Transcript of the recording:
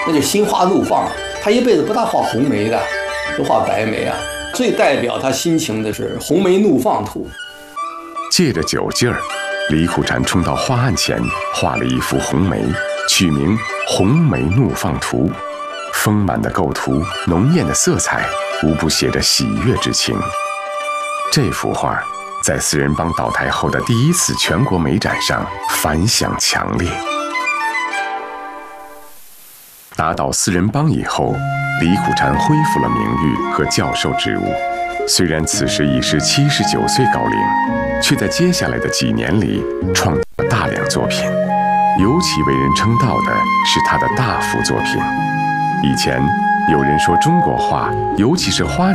那就心花怒放。他一辈子不大画红梅的，都画白梅啊。最代表他心情的是《红梅怒放图》。 借着酒劲儿，李苦禅冲到画案前，画了一幅红梅，取名《红梅怒放图》。丰满的构图，浓艳的色彩，无不写着喜悦之情。这幅画在四人帮倒台后的第一次全国美展上反响强烈。打倒四人帮以后，李苦禅恢复了名誉和教授职务。虽然此时已是79岁高龄，却在接下来的几年里创作了大量作品，尤其为人称道的是他的大幅作品。以前有人说中国画，尤其是花